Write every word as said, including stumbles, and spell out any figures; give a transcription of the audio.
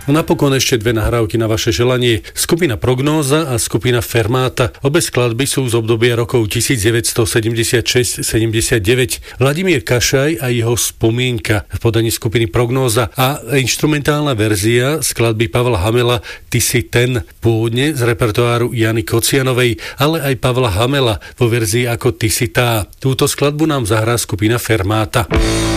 Napokon ešte dve nahrávky na vaše želanie. Skupina Prognóza a skupina Fermáta. Obe skladby sú z obdobia rokov devätnásťsedemdesiatšesť sedemdesiatdeväť. Vladimír Kašaj a jeho Spomienka v podaní skupiny Prognóza a inštrumentálna verzia skladby Pavla Hamela Ty si ten, pôvodne z repertoáru Jany Kocianovej, ale aj Pavla Hamela vo verzii ako Ty si tá. Túto skladbu nám zahrá skupina Fermáta.